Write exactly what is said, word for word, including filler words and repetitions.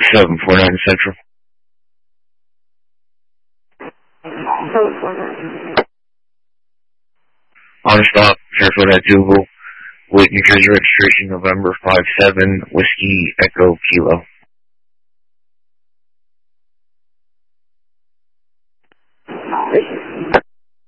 seven four nine Central. On stop, Fairfield at Duval, with New Jersey registration November five seven, Whiskey Echo Kilo. Thank you.